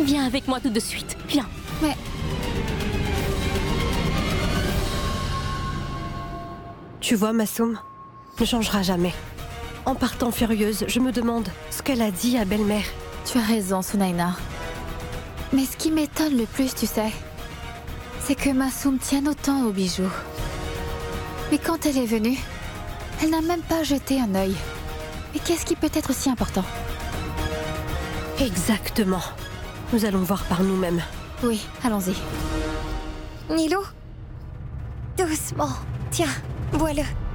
Viens avec moi tout de suite, viens. Mais... Tu vois, Massoum ne changera jamais. En partant furieuse, je me demande ce qu'elle a dit à belle-mère. Tu as raison, Sunaina. Mais ce qui m'étonne le plus, tu sais, c'est que Massoum tienne autant aux bijoux. Mais quand elle est venue, elle n'a même pas jeté un œil. Mais qu'est-ce qui peut être si important? Exactement. Nous allons voir par nous-mêmes. Oui, allons-y. Nilou? Doucement. Tiens, bois-le.